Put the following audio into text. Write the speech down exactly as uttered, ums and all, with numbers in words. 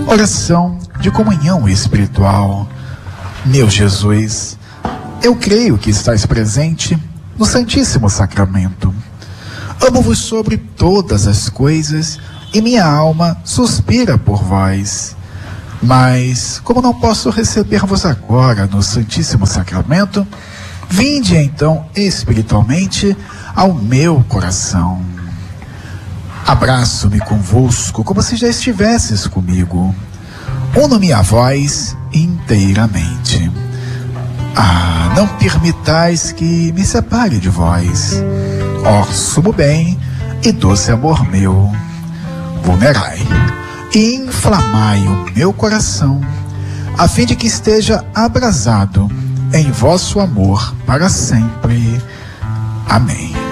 Oração de comunhão espiritual. Meu Jesus, eu creio que estais presente no Santíssimo Sacramento. Amo-vos sobre todas as coisas e minha alma suspira por vós. Mas, como não posso receber-vos agora no Santíssimo Sacramento, vinde então espiritualmente ao meu coração. Abraço-me convosco como se já estivesses comigo. Uno-me a vós inteiramente. Ah, não permitais que me separe de vós. Ó sumo bem e doce amor meu, vulnerai e inflamai o meu coração, a fim de que esteja abrasado em vosso amor para sempre. Amém.